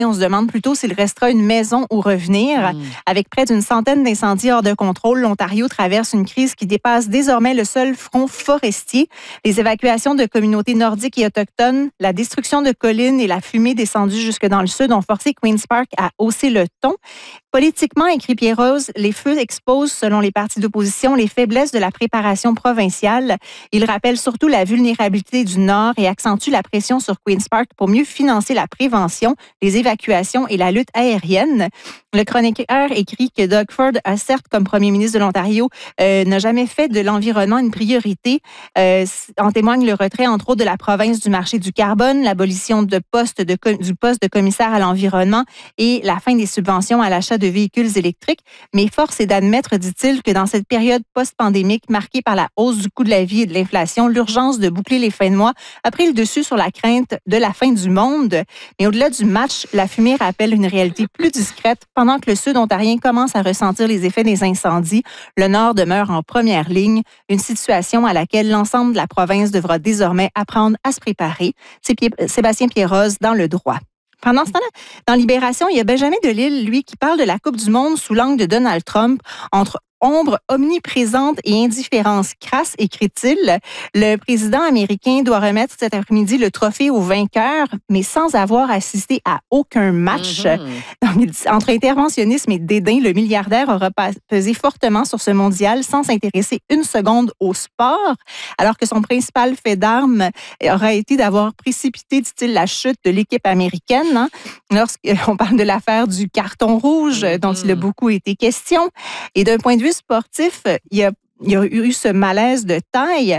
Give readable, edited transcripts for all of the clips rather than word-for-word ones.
On se demande plutôt s'il restera une maison ou revenir. Avec près d'une centaine d'incendies hors de contrôle, l'Ontario traverse une crise qui dépasse désormais le seul front forestier. Les évacuations de communautés nordiques et autochtones, la destruction de collines et la fumée descendue jusque dans le sud ont forcé Queen's Park à hausser le ton. Politiquement, écrit Pierre-Rose, les feux exposent, selon les partis d'opposition, les faiblesses de la préparation provinciale. Il rappelle surtout la vulnérabilité du Nord et accentue la pression sur Queen's Park pour mieux financer la prévention, les évacuations et la lutte aérienne. Le chroniqueur écrit que Doug Ford a certes, comme premier ministre de l'Ontario, n'a jamais fait de l'environnement une priorité. En témoigne le retrait, entre autres, de la province du marché du carbone, l'abolition du poste de commissaire à l'environnement et la fin des subventions à l'achat de véhicules électriques. Mais force est d'admettre, dit-il, que dans cette période post-pandémique marquée par la hausse du coût de la vie et de l'inflation, l'urgence de boucler les fins de mois a pris le dessus sur la crainte de la fin du monde. Mais au-delà du match, la fumée rappelle une réalité plus discrète. Pendant que le Sud ontarien commence à ressentir les effets des incendies, le Nord demeure en première ligne, une situation à laquelle l'ensemble de la province devra désormais apprendre à se préparer. C'est Sébastien Pierre-Rose dans Le Droit. Pendant ce temps-là, dans Libération, il y a Benjamin Delille, lui, qui parle de la Coupe du monde sous l'angle de Donald Trump, entre ombre omniprésente et indifférence crasse, écrit-il. Le président américain doit remettre cet après-midi le trophée aux vainqueurs, mais sans avoir assisté à aucun match. Donc, entre interventionnisme et dédain, le milliardaire aura pesé fortement sur ce mondial sans s'intéresser une seconde au sport, alors que son principal fait d'armes aura été d'avoir précipité, dit-il, la chute de l'équipe américaine. Lorsqu'on parle de l'affaire du carton rouge, dont il a beaucoup été question. Et d'un point de vue sportif, il y a eu ce malaise de taille,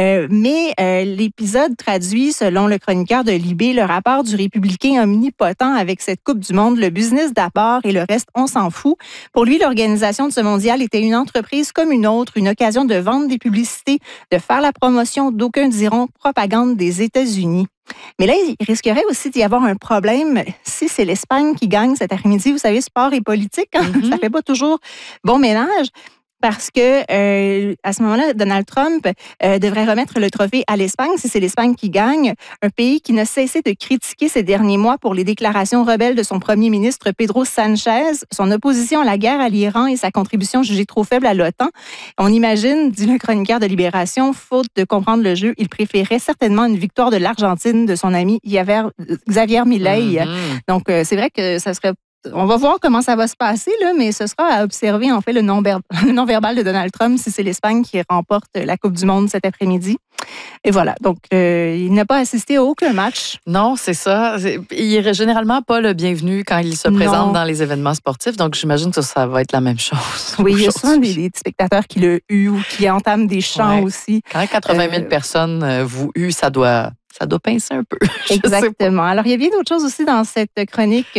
mais l'épisode traduit, selon le chroniqueur de Libé, le rapport du républicain omnipotent avec cette Coupe du monde, le business d'abord et le reste, on s'en fout. Pour lui, l'organisation de ce mondial était une entreprise comme une autre, une occasion de vendre des publicités, de faire la promotion, d'aucuns diront propagande des États-Unis. Mais là, il risquerait aussi d'y avoir un problème si c'est l'Espagne qui gagne cet après-midi. Vous savez, sport et politique, ça fait pas toujours bon ménage. Parce que à ce moment-là, Donald Trump devrait remettre le trophée à l'Espagne si c'est l'Espagne qui gagne, un pays qui n'a cessé de critiquer ces derniers mois pour les déclarations rebelles de son premier ministre Pedro Sanchez, son opposition à la guerre à l'Iran et sa contribution jugée trop faible à l'OTAN. On imagine, dit le chroniqueur de Libération, faute de comprendre le jeu, il préférait certainement une victoire de l'Argentine de son ami Xavier Milei. Donc, c'est vrai que ça serait... On va voir comment ça va se passer, là, mais ce sera à observer, en fait, le non-verbal de Donald Trump si c'est l'Espagne qui remporte la Coupe du monde cet après-midi. Et voilà. Donc, il n'a pas assisté à aucun match. Non, c'est ça. Il n'est généralement pas le bienvenu quand il se présente dans les événements sportifs. Donc, j'imagine que ça va être la même chose. Oui, il y a souvent des spectateurs qui le huent ou qui entament des chants aussi. Quand 80 000 personnes vous huent, ça doit pincer un peu. Exactement. Alors, il y a bien d'autres choses aussi dans cette chronique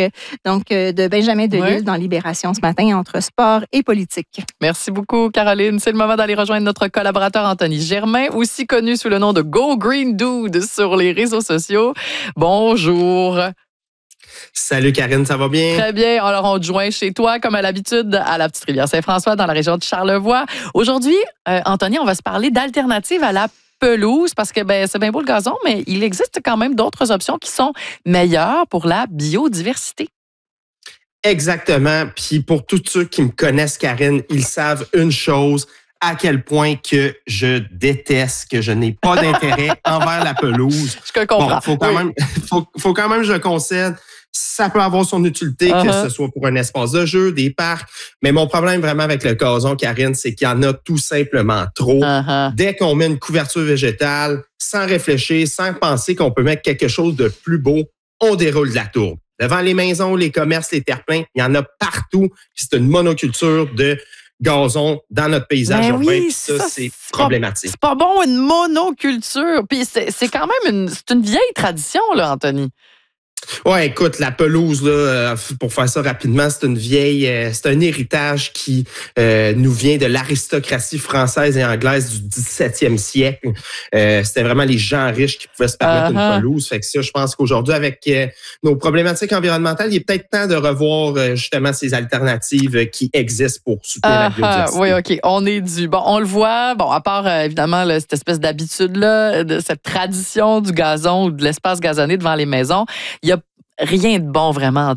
de Benjamin Delille dans Libération ce matin entre sport et politique. Merci beaucoup, Caroline. C'est le moment d'aller rejoindre notre collaborateur Anthony Germain, aussi connu sous le nom de Go Green Dude sur les réseaux sociaux. Bonjour. Salut Karine, ça va bien? Très bien. Alors, on te joint chez toi, comme à l'habitude, à la petite rivière Saint-François, dans la région de Charlevoix. Aujourd'hui, Anthony, on va se parler d'alternatives à la pelouse, parce que c'est bien beau le gazon, mais il existe quand même d'autres options qui sont meilleures pour la biodiversité. Exactement. Puis pour tous ceux qui me connaissent, Karine, ils savent une chose, à quel point que je déteste, que je n'ai pas d'intérêt envers la pelouse. Je comprends. Bon, faut quand même, je le concède, ça peut avoir son utilité, que ce soit pour un espace de jeu, des parcs. Mais mon problème vraiment avec le gazon, Karine, c'est qu'il y en a tout simplement trop. Dès qu'on met une couverture végétale, sans réfléchir, sans penser qu'on peut mettre quelque chose de plus beau, on déroule de la tourbe. Devant les maisons, les commerces, les terre-pleins, il y en a partout. Puis c'est une monoculture de gazon dans notre paysage urbain. Oui, ça, c'est problématique. C'est pas bon, une monoculture. Puis c'est quand même une vieille tradition, là, Anthony. Ouais, écoute, la pelouse, là, pour faire ça rapidement, c'est un héritage qui nous vient de l'aristocratie française et anglaise du 17e siècle. C'était vraiment les gens riches qui pouvaient se permettre une pelouse. Fait que ça, je pense qu'aujourd'hui, avec nos problématiques environnementales, il est peut-être temps de revoir justement ces alternatives qui existent pour soutenir la biodiversité. Oui, OK. On est dû. Bon, on le voit. Bon, à part évidemment là, cette espèce d'habitude-là, de cette tradition du gazon ou de l'espace gazonné devant les maisons, il y a rien de bon vraiment